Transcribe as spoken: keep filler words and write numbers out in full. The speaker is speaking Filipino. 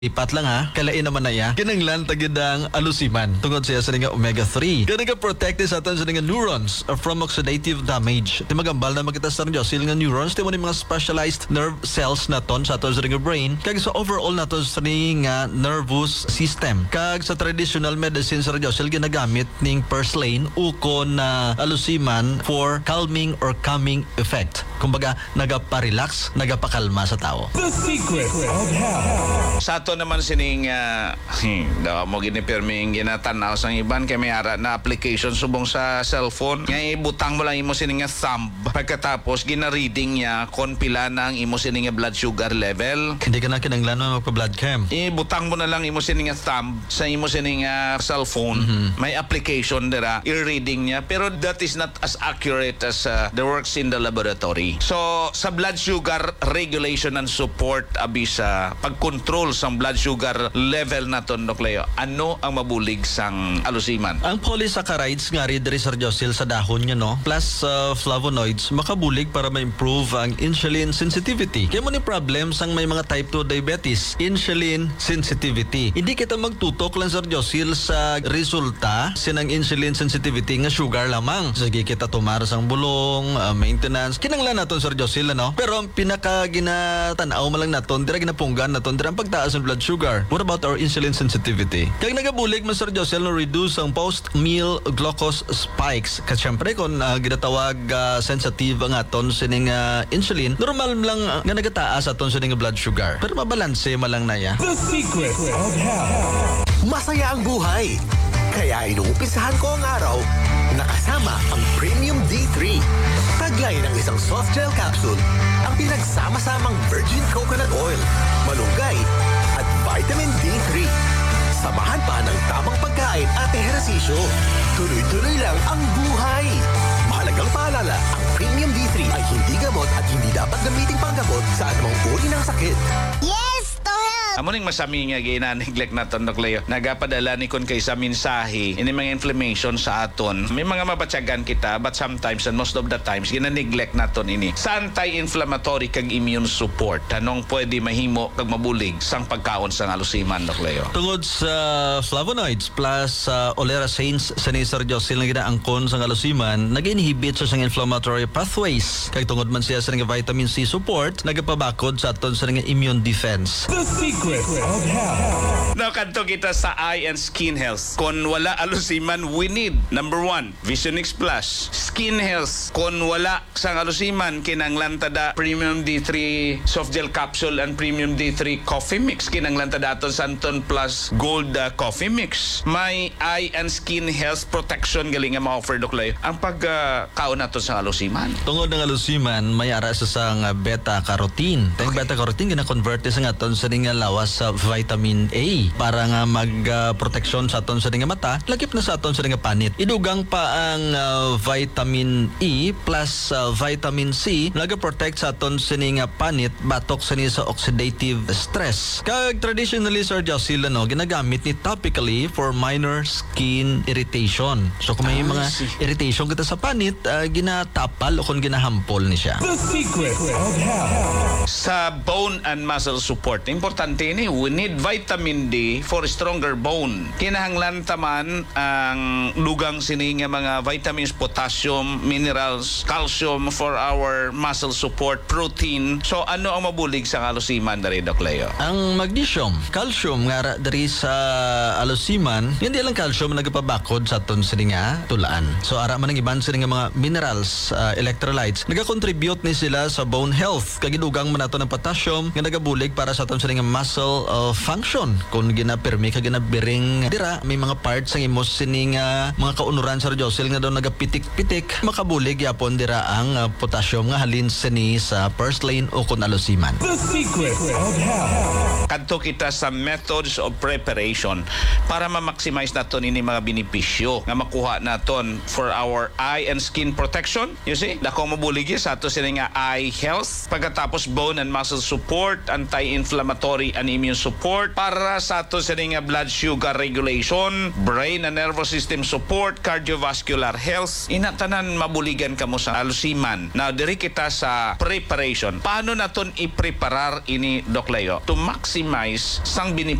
Ipat lang ha, kalain naman na ya. Kinanglan tagidang alusiman. Tungod siya sa nga omega three. Kaya nag-protect sa aton sa nga neurons from oxidative damage. Di magambal na makita sa rin sila nga neurons. Di mo ni mga specialized nerve cells na ton sa aton sa nga brain. Kag sa overall na ton sa nga nervous system. Kag sa traditional medicine sa rin sila ginagamit ning purslane ukon na alusiman for calming or calming effect. Kumbaga, nagapa-relax, nagapakalma sa tao. The secret of health. Sa ato naman sining uh, hmm, daw mo ginipirming ginatanaw sa iban kay may ara na application subong sa cellphone ngay butang mo lang imo sining nga thumb pagkatapos gina-reading niya kon pila na ang imo sining nga blood sugar level. Hindi ka na kinanglan mo magpa-blood chem. Ibutang mo na lang imo sining nga thumb sa imo sining nga cellphone. Mm-hmm. May application dira i-reading niya pero that is not as accurate as uh, the works in the laboratory. So sa blood sugar regulation and support abi sa pagkontrol sa blood sugar level naton Dokleo, ano ang mabulig sang alusiman? Ang polysaccharides nga rin diri sa Josil sa dahon niya no, plus uh, flavonoids makabulig para ma-improve ang insulin sensitivity. Kaya mo ni problem sang may mga type two diabetes, insulin sensitivity. Hindi kita magtutok lang sa Josil sa resulta sinang insulin sensitivity nga sugar lamang. Sige kita tumara sang bulong, uh, maintenance, kinanglan naton sa Josil no. Pero ang pinaka ginatanaw man lang naton, dira ginapunggan naton dira ang pagtaas ng blood sugar. What about our insulin sensitivity? Kaya nagabulig man Sir Josel no reduce ang post-meal glucose spikes. Kasi syempre kung uh, ginatawag uh, sensitive ang aton sining uh, insulin, normal lang uh, nga nagataas aton sining blood sugar. Pero mabalanse malang na ya. The secret of health. Masaya ang buhay. Kaya inuumpisahan ko ang araw nakasama ang Premium D three. Taglay ng isang soft gel capsule ang pinagsama-samang virgin coconut oil, malunggay at vitamin D three. Samahan pa ng tamang pagkain at ehersisyo. Tuloy-tuloy lang ang buhay. Mahalagang paalala, ang Premium D three ay hindi gamot at hindi dapat gamiting panggamot sa anumang uri ng sakit. Yes, to help! Amo ning masami nga gina-neglect naton Dokleo. Nagapadala ni kon kay sa mensahe ini mga inflammation sa aton. May mga mabatyagan kita but sometimes and most of the times gina-neglect naton ini. Sa anti-inflammatory kag immune support. Anong pwede mahimo kag mabulig sang pagkaon sang alusiman Dokleo? Tungod sa flavonoids plus uh, olerasanes sa ni Sir Josil na ginaangkon sa alusiman, nag-inhibit sa sang inflammatory pathways. Kay tungod man siya sa nga vitamin C support, nagapabakod sa aton sa nga immune defense. The secret of health. Now, kanto kita sa eye and skin health. Kung wala alusiman, we need, number one, Visionix Plus. Skin health. Kung wala sang alusiman, kinanglan tada Premium D three soft gel capsule and Premium D three coffee mix. Kinanglan tada aton Santon Plus Gold uh, coffee mix. May eye and skin health protection galing nga ma-offer Dokleo. Ang pagkaon uh, nato sa alusiman. Tungod ng alusiman, may ara sa sang uh, beta-carotene. Tayong okay. Beta-carotene, gina-convert sa nga aton sa nga lawas sa vitamin A para nga mag-proteksyon uh, sa aton sa nga mata, lagip na sa aton sa nga panit. Idugang pa ang uh, vitamin E plus uh, vitamin C naga-protect sa aton sa nga panit batok sa ni sa oxidative stress. Kag traditionally Sir Josil no, ginagamit ni topically for minor skin irritation. So kung may ah, mga see. irritation kita sa panit, uh, ginatapal o kung ginahampol ni siya. The secret of health. Sa bone and muscle support, importante ni, we need vitamin D for stronger bone. Kinahanglan taman ang lugang sini nga mga vitamins, potassium, minerals, calcium for our muscle support, protein. So ano ang mabulig sa alusiman dari Dokleo? Ang magnesium, calcium nga dari sa alusiman, hindi lang calcium nagapabakod sa aton sa nga tulaan. So ara man ang iban sa nga mga minerals, uh, electrolytes, nagakontribute ni sila sa bone health. Kagidugang man nato ng potassium nga nagabulig para sa aton sa nga muscle uh, function. Kung ginapirmi ka ginabiring dira, may mga parts ang imos sining uh, mga kaunuran sa Josil nga daw nagapitik-pitik, makabulig yapon dira ang uh, potassium nga halin sini sa purslane o kun alusiman. The secret of health. Kadto kita sa methods of preparation para ma-maximize naton ini mga benepisyo nga makuha naton for our eye and skin protection. You see, dako mabulig sa ato sini nga eye health, pagkatapos bone and muscle support, anti-inflammatory and immune support para sa sa ato sa nga blood sugar regulation, brain and nervous system support, cardiovascular health, inatanan mabuligan kamo sa alusiman. Now, diri kita sa preparation. Paano naton i-preparar ini, Doc Leo, to maximize sang